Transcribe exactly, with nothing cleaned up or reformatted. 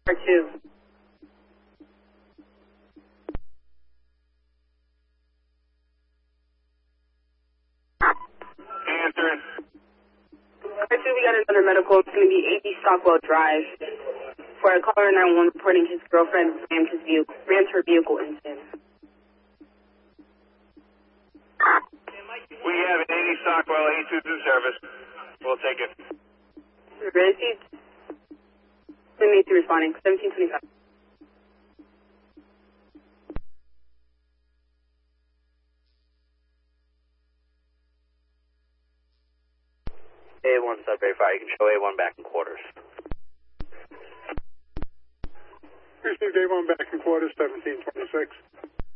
Part two. Answering. Part two, we got another medical. It's going to be eighty Stockwell Drive. For a caller nine one one reporting his girlfriend rammed his vehicle, rammed her vehicle into him. We have an eighty Stockwell eight two two service. We'll take it. Received. seven eight three responding. seventeen twenty-five. A one sub verified. You can show A one back in quarters. Received A one back in quarters, seventeen twenty-six.